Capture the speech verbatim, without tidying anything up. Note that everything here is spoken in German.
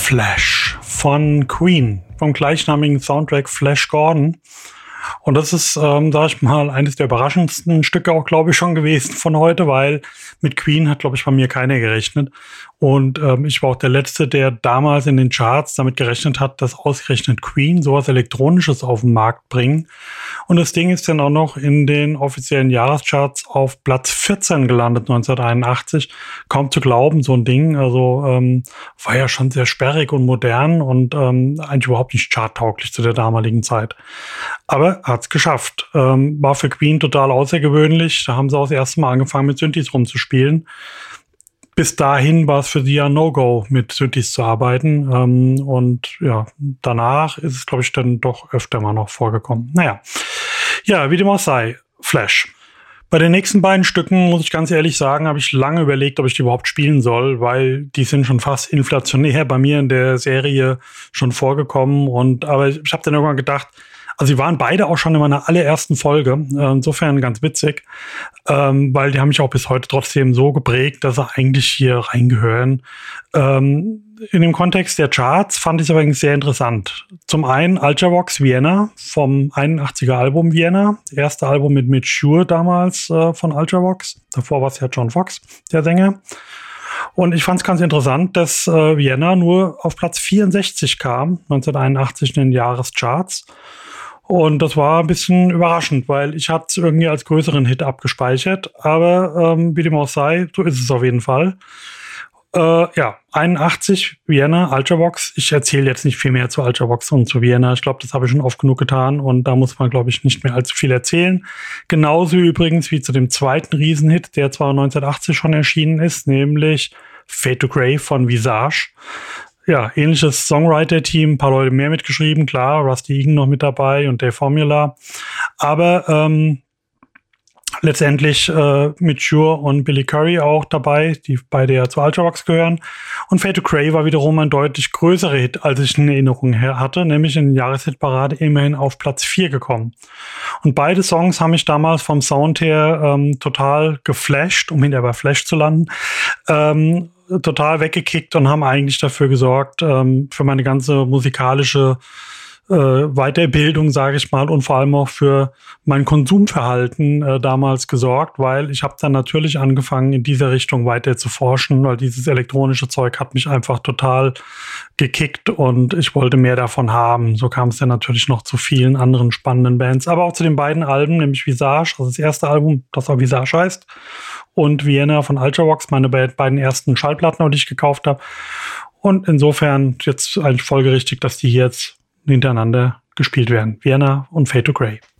Flash von Queen, vom gleichnamigen Soundtrack Flash Gordon. Und das ist, ähm, sag ich mal, eines der überraschendsten Stücke auch, glaube ich, schon gewesen von heute, weil mit Queen hat, glaube ich, bei mir keiner gerechnet. Und ähm, ich war auch der Letzte, der damals in den Charts damit gerechnet hat, dass ausgerechnet Queen sowas Elektronisches auf den Markt bringen. Und das Ding ist dann auch noch in den offiziellen Jahrescharts auf Platz vierzehn gelandet, neunzehnhunderteinundachtzig. Kaum zu glauben, so ein Ding. Also ähm, war ja schon sehr sperrig und modern und ähm, eigentlich überhaupt nicht charttauglich zu der damaligen Zeit. Aber hat's geschafft. Ähm, war für Queen total außergewöhnlich. Da haben sie auch das erste Mal angefangen, mit Synthes rumzuspielen. Bis dahin war es für sie ja No-Go, mit Synthes zu arbeiten. Ähm, und ja, danach ist es, glaube ich, dann doch öfter mal noch vorgekommen. Naja, ja, wie dem auch sei, Flash. Bei den nächsten beiden Stücken, muss ich ganz ehrlich sagen, habe ich lange überlegt, ob ich die überhaupt spielen soll, weil die sind schon fast inflationär bei mir in der Serie schon vorgekommen. Und aber ich habe dann irgendwann gedacht, also sie waren beide auch schon in meiner allerersten Folge, insofern ganz witzig, ähm, weil die haben mich auch bis heute trotzdem so geprägt, dass sie eigentlich hier reingehören. Ähm, in dem Kontext der Charts fand ich es übrigens sehr interessant. Zum einen Ultravox Vienna vom einundachtziger Album Vienna, das erste Album mit Mitch Shure damals äh, von Ultravox. Davor war es ja John Fox, der Sänger. Und ich fand es ganz interessant, dass äh, Vienna nur auf Platz vierundsechzig kam, neunzehnhunderteinundachtzig in den Jahrescharts. Und das war ein bisschen überraschend, weil ich hatte es irgendwie als größeren Hit abgespeichert. Aber ähm, wie dem auch sei, so ist es auf jeden Fall. Äh, ja, einundachtzig, Vienna, Ultravox. Ich erzähle jetzt nicht viel mehr zu Ultravox und zu Vienna. Ich glaube, das habe ich schon oft genug getan. Und da muss man, glaube ich, nicht mehr allzu viel erzählen. Genauso übrigens wie zu dem zweiten Riesenhit, der zwar neunzehnhundertachtzig schon erschienen ist, nämlich Fade to Grey von Visage. Ja, ähnliches Songwriter-Team, ein paar Leute mehr mitgeschrieben, klar, Rusty Egan noch mit dabei und Dave Formula. Aber ähm, letztendlich äh, mit Shure und Billy Currie auch dabei, die beide ja zu Ultravox gehören. Und Fade to Grey war wiederum ein deutlich größerer Hit, als ich in Erinnerung hatte, nämlich in der Jahreshitparade immerhin auf Platz vier gekommen. Und beide Songs haben mich damals vom Sound her ähm, total geflasht, um hinterher bei Flash zu landen. Ähm, total weggekickt und haben eigentlich dafür gesorgt, ähm, für meine ganze musikalische äh, Weiterbildung, sage ich mal, und vor allem auch für mein Konsumverhalten äh, damals gesorgt, weil ich habe dann natürlich angefangen, in dieser Richtung weiter zu forschen, weil dieses elektronische Zeug hat mich einfach total gekickt und ich wollte mehr davon haben. So kam es dann natürlich noch zu vielen anderen spannenden Bands, aber auch zu den beiden Alben, nämlich Visage, also das erste Album, das auch Visage heißt, und Vienna von Ultravox, meine beiden ersten Schallplatten, die ich gekauft habe. Und insofern jetzt eigentlich folgerichtig, dass die hier jetzt hintereinander gespielt werden. Vienna und Fade to Grey.